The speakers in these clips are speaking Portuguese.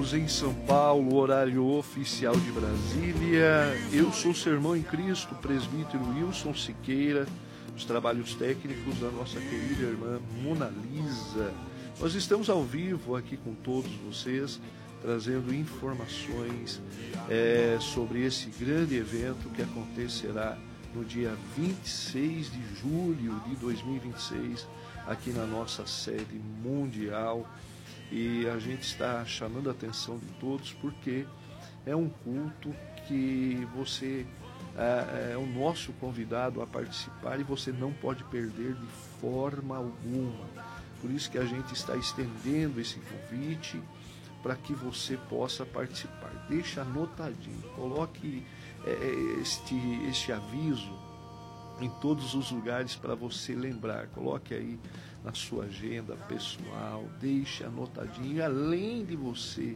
Em São Paulo, horário oficial de Brasília. Eu sou o seu irmão em Cristo, presbítero Wilson Siqueira, os trabalhos técnicos da nossa querida irmã Mona Lisa. Nós estamos ao vivo aqui com todos vocês, trazendo informações sobre esse grande evento que acontecerá no dia 26 de julho de 2026, aqui na nossa sede mundial. E a gente está chamando a atenção de todos porque é um culto que você é o nosso convidado a participar e você não pode perder de forma alguma. Por isso que a gente está estendendo esse convite para que você possa participar. Deixa anotadinho, coloque este aviso em todos os lugares para você lembrar. Coloque aí na sua agenda pessoal, deixe anotadinho. Além de você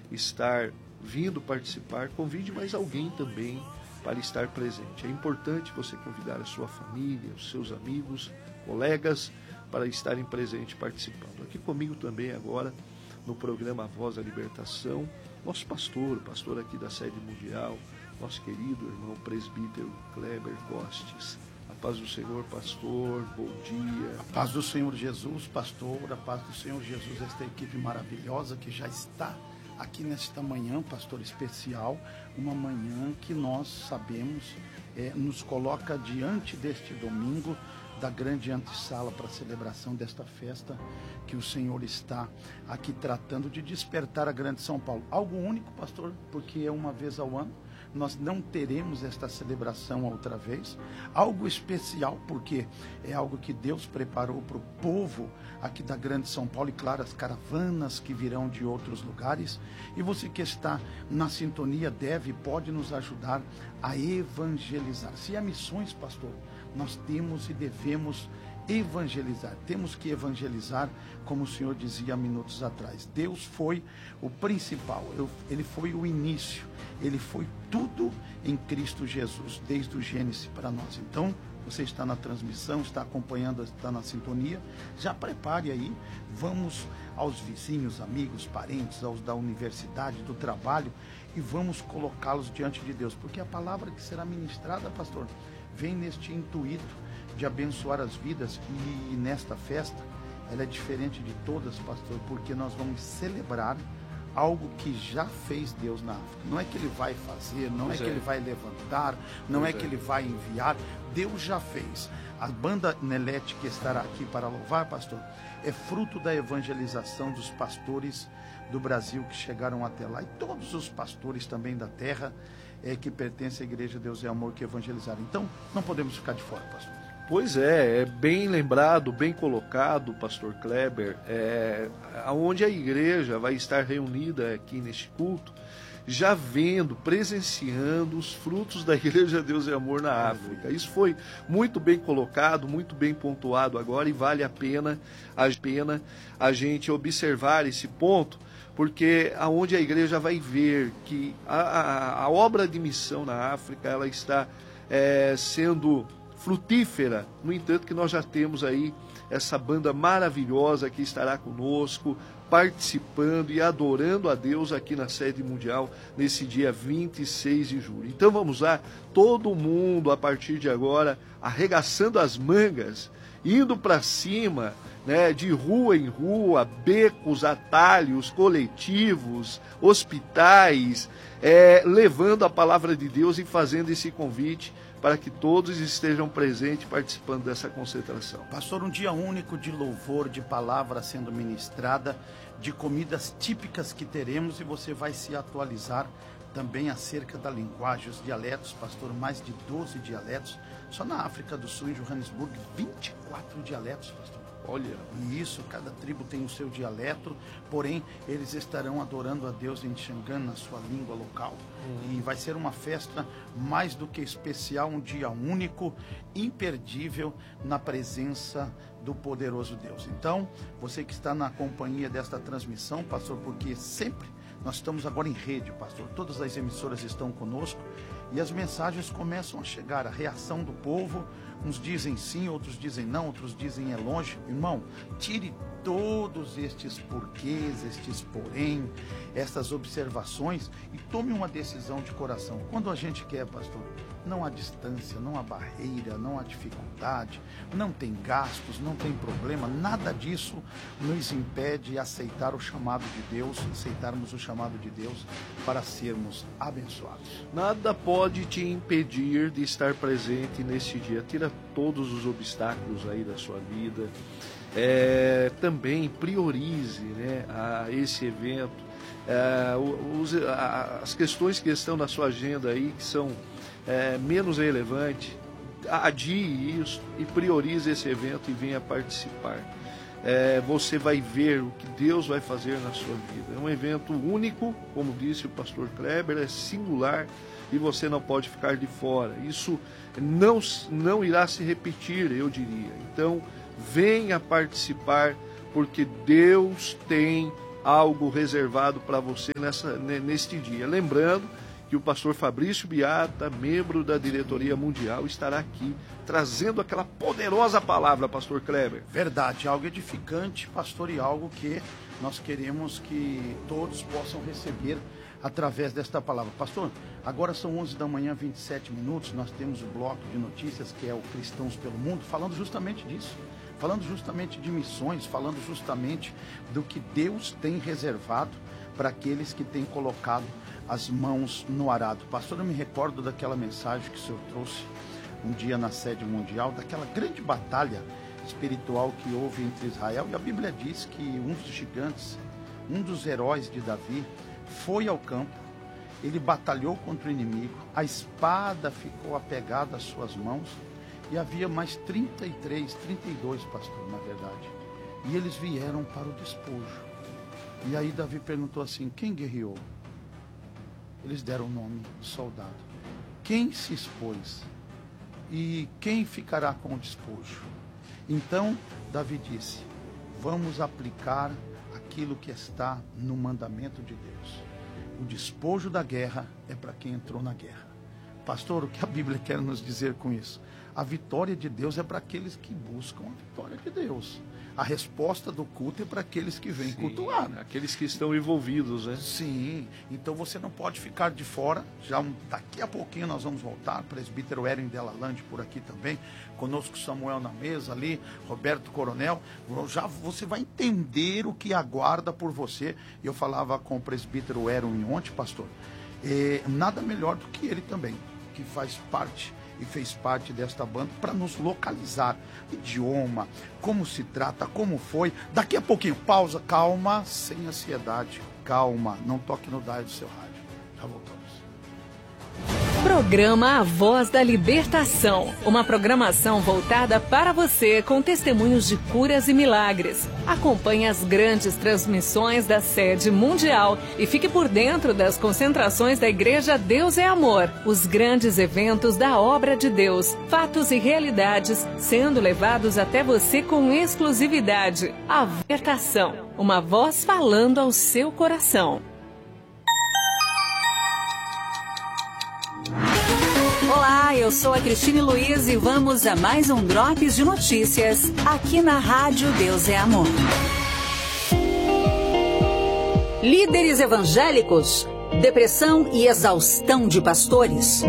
estar vindo participar, convide mais alguém também para estar presente. É importante você convidar a sua família, os seus amigos, colegas, para estarem presentes participando. Aqui comigo também agora, no programa Voz da Libertação, nosso pastor aqui da sede mundial, nosso querido irmão presbítero Kleber Costes. A paz do Senhor, pastor, bom dia. A paz do Senhor Jesus, pastor, a paz do Senhor Jesus, esta equipe maravilhosa que já está aqui nesta manhã, pastor, especial, uma manhã que nós sabemos, nos coloca diante deste domingo, da grande antessala para a celebração desta festa que o Senhor está aqui tratando de despertar a grande São Paulo. Algo único, pastor, porque é uma vez ao ano. Nós não teremos esta celebração outra vez. Algo especial, porque é algo que Deus preparou para o povo aqui da grande São Paulo, e claro, as caravanas que virão de outros lugares. E você que está na sintonia deve e pode nos ajudar a evangelizar. Se há missões, pastor, nós temos e devemos evangelizar. Temos que evangelizar, como o Senhor dizia há minutos atrás. Deus foi o principal, Ele foi o início, Ele foi tudo em Cristo Jesus, desde o Gênesis para nós. Então, você está na transmissão, está acompanhando, está na sintonia, já prepare aí, vamos aos vizinhos, amigos, parentes, aos da universidade, do trabalho, e vamos colocá-los diante de Deus, porque a palavra que será ministrada, pastor, vem neste intuito de abençoar as vidas. E nesta festa, ela é diferente de todas, pastor, porque nós vamos celebrar algo que já fez Deus na África. Não é que Ele vai fazer, não é que Ele vai levantar, não é que Ele vai enviar. Deus já fez. A banda Nelete que estará aqui para louvar, pastor, é fruto da evangelização dos pastores do Brasil que chegaram até lá, e todos os pastores também da terra que pertencem à Igreja Deus é Amor, que evangelizaram. Então, não podemos ficar de fora, pastor. Pois é bem lembrado, bem colocado, pastor Kleber, onde a igreja vai estar reunida aqui neste culto, já vendo, presenciando os frutos da Igreja Deus e Amor na África. Isso foi muito bem colocado, muito bem pontuado agora, e vale a pena a gente observar esse ponto, porque aonde a igreja vai ver que a obra de missão na África, ela está sendo frutífera. No entanto, que nós já temos aí essa banda maravilhosa que estará conosco, participando e adorando a Deus aqui na sede mundial nesse dia 26 de julho. Então vamos lá, todo mundo a partir de agora arregaçando as mangas, indo para cima, né, de rua em rua, becos, atalhos, coletivos, hospitais, levando a palavra de Deus e fazendo esse convite para que todos estejam presentes participando dessa concentração. Pastor, um dia único de louvor, de palavra sendo ministrada, de comidas típicas que teremos, e você vai se atualizar também acerca da linguagem, os dialetos, pastor, mais de 12 dialetos. Só na África do Sul, em Johannesburg, 24 dialetos, pastor. Olha. E isso, cada tribo tem o seu dialeto, porém, eles estarão adorando a Deus em Xangã, na sua língua local. E vai ser uma festa mais do que especial, um dia único, imperdível, na presença do poderoso Deus. Então, você que está na companhia desta transmissão, pastor, porque sempre nós estamos agora em rede, pastor, todas as emissoras estão conosco, e as mensagens começam a chegar, a reação do povo. Uns dizem sim, outros dizem não, outros dizem é longe. Irmão, tire todos estes porquês, estes porém, essas observações e tome uma decisão de coração. Quando a gente quer, pastor, não há distância, não há barreira, não há dificuldade, não tem gastos, não tem problema, nada disso nos impede de aceitar o chamado de Deus, aceitarmos o chamado de Deus para sermos abençoados. Nada pode te impedir de estar presente neste dia. Tira todos os obstáculos aí da sua vida. Também priorize, né, esse evento. As questões que estão na sua agenda aí, que são menos relevantes, adie isso e priorize esse evento e venha participar. Você vai ver o que Deus vai fazer na sua vida. É um evento único, como disse o pastor Kleber, é singular e você não pode ficar de fora. Isso não irá se repetir, eu diria. Então, venha participar, porque Deus tem algo reservado para você neste dia. Lembrando que o pastor Fabrício Biata, membro da diretoria mundial, estará aqui trazendo aquela poderosa palavra, pastor Kleber. Verdade, algo edificante, pastor, e algo que nós queremos que todos possam receber através desta palavra. Pastor, agora são 11 da manhã, 27 minutos, nós temos o bloco de notícias que é o Cristãos pelo Mundo, falando justamente disso. Falando justamente de missões, falando justamente do que Deus tem reservado para aqueles que têm colocado as mãos no arado. Pastor, eu me recordo daquela mensagem que o senhor trouxe um dia na sede mundial, daquela grande batalha espiritual que houve entre Israel. E a Bíblia diz que um dos gigantes, um dos heróis de Davi, foi ao campo, ele batalhou contra o inimigo, a espada ficou apegada às suas mãos, e havia mais 32, pastor, na verdade. E eles vieram para o despojo. E aí Davi perguntou assim, quem guerreou? Eles deram o nome do soldado. Quem se expôs? E quem ficará com o despojo? Então, Davi disse, vamos aplicar aquilo que está no mandamento de Deus. O despojo da guerra é para quem entrou na guerra. Pastor, o que a Bíblia quer nos dizer com isso? A vitória de Deus é para aqueles que buscam a vitória de Deus. A resposta do culto é para aqueles que vêm cultuar. Aqueles que estão envolvidos, né? Sim, então você não pode ficar de fora. Já daqui a pouquinho nós vamos voltar. Presbítero Erin Delalande por aqui também. Conosco Samuel na mesa ali, Roberto Coronel. Já você vai entender o que aguarda por você. Eu falava com o presbítero Erin ontem, pastor. Nada melhor do que ele também, que faz parte e fez parte desta banda para nos localizar. Idioma, como se trata, como foi. Daqui a pouquinho, pausa, calma, sem ansiedade, calma, não toque no dial do seu rádio. Já voltamos. Programa A Voz da Libertação, uma programação voltada para você com testemunhos de curas e milagres. Acompanhe as grandes transmissões da sede mundial e fique por dentro das concentrações da Igreja Deus é Amor, os grandes eventos da obra de Deus, fatos e realidades sendo levados até você com exclusividade. A Libertação, uma voz falando ao seu coração. Olá, eu sou a Cristine Luiz e vamos a mais um Drops de Notícias aqui na Rádio Deus é Amor. Líderes evangélicos, depressão e exaustão de pastores.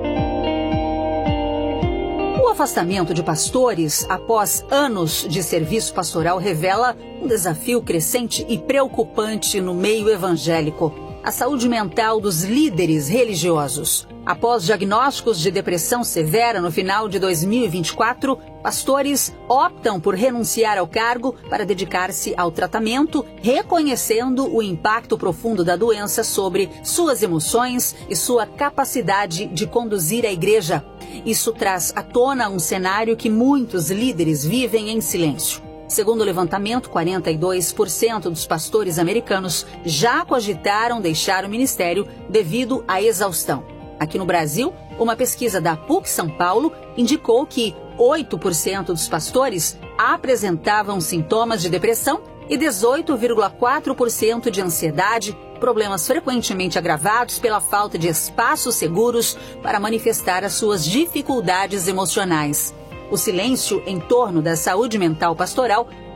O afastamento de pastores após anos de serviço pastoral revela um desafio crescente e preocupante no meio evangélico. A saúde mental dos líderes religiosos. Após diagnósticos de depressão severa no final de 2024, pastores optam por renunciar ao cargo para dedicar-se ao tratamento, reconhecendo o impacto profundo da doença sobre suas emoções e sua capacidade de conduzir a igreja. Isso traz à tona um cenário que muitos líderes vivem em silêncio. Segundo o levantamento, 42% dos pastores americanos já cogitaram deixar o ministério devido à exaustão. Aqui no Brasil, uma pesquisa da PUC São Paulo indicou que 8% dos pastores apresentavam sintomas de depressão e 18,4% de ansiedade, problemas frequentemente agravados pela falta de espaços seguros para manifestar as suas dificuldades emocionais. O silêncio em torno da saúde mental pastoral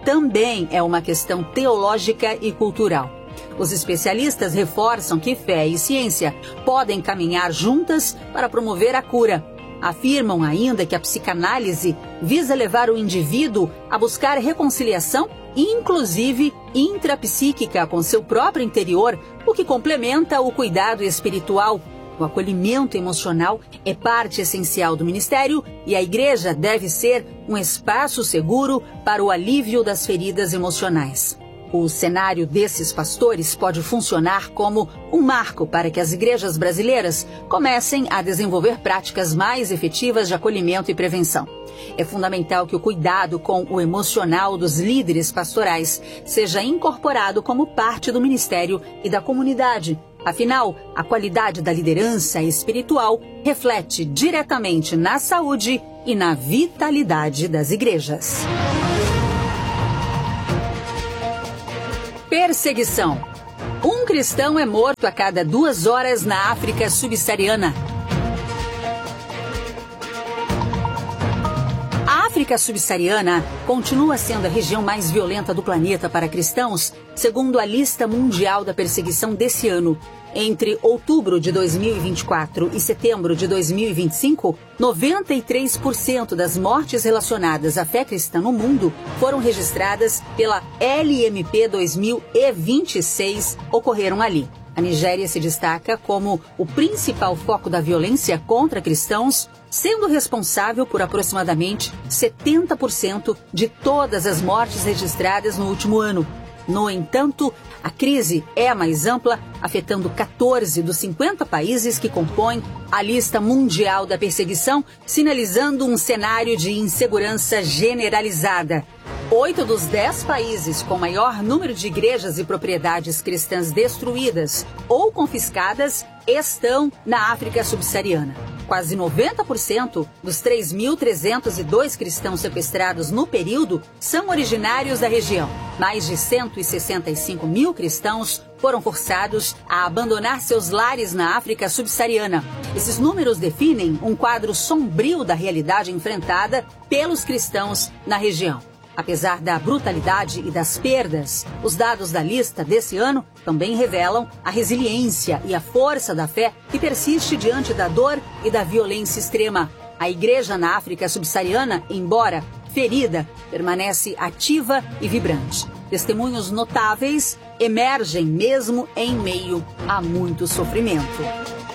também é uma questão teológica e cultural. Os especialistas reforçam que fé e ciência podem caminhar juntas para promover a cura. Afirmam ainda que a psicanálise visa levar o indivíduo a buscar reconciliação, inclusive intrapsíquica, com seu próprio interior, o que complementa o cuidado espiritual. O acolhimento emocional é parte essencial do ministério e a igreja deve ser um espaço seguro para o alívio das feridas emocionais. O cenário desses pastores pode funcionar como um marco para que as igrejas brasileiras comecem a desenvolver práticas mais efetivas de acolhimento e prevenção. É fundamental que o cuidado com o emocional dos líderes pastorais seja incorporado como parte do ministério e da comunidade. Afinal, a qualidade da liderança espiritual reflete diretamente na saúde e na vitalidade das igrejas. Perseguição. Um cristão é morto a cada 2 horas na África subsaariana. A África subsaariana continua sendo a região mais violenta do planeta para cristãos, segundo a lista mundial da perseguição desse ano. Entre outubro de 2024 e setembro de 2025, 93% das mortes relacionadas à fé cristã no mundo foram registradas pela LMP 2026, ocorreram ali. A Nigéria se destaca como o principal foco da violência contra cristãos, sendo responsável por aproximadamente 70% de todas as mortes registradas no último ano. No entanto, a crise é mais ampla, afetando 14 dos 50 países que compõem a lista mundial da perseguição, sinalizando um cenário de insegurança generalizada. 8 dos 10 países com maior número de igrejas e propriedades cristãs destruídas ou confiscadas estão na África subsaariana. Quase 90% dos 3.302 cristãos sequestrados no período são originários da região. Mais de 165 mil cristãos foram forçados a abandonar seus lares na África subsaariana. Esses números definem um quadro sombrio da realidade enfrentada pelos cristãos na região. Apesar da brutalidade e das perdas, os dados da lista desse ano também revelam a resiliência e a força da fé que persiste diante da dor e da violência extrema. A igreja na África subsaariana, embora ferida, permanece ativa e vibrante. Testemunhos notáveis emergem mesmo em meio a muito sofrimento.